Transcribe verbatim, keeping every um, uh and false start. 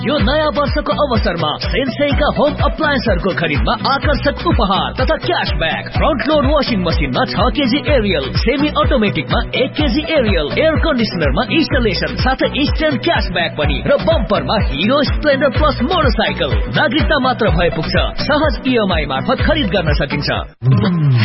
यो नयाँ वर्षको अवसरमा सेन्सेका होम अप्लायन्सहरूको खरिदमा आकर्षक उपहार तथा क्याशब्याक। फ्रन्ट लोड वाशिङ मसिनमा छ केजी एरियल, सेमी अटोमेटिकमा एक केजी एरियल, एयर कन्डिसनरमा इन्स्टलेसन साथै इन्स्ट्यान्ट क्याशब्याक पनि र बम्परमा हिरो स्प्लेन्डर प्लस मोटरसाइकल। नागरिकता मात्र भए पुग्छ, सहज इएमआई मार्फत खरिद गर्न सकिन्छ।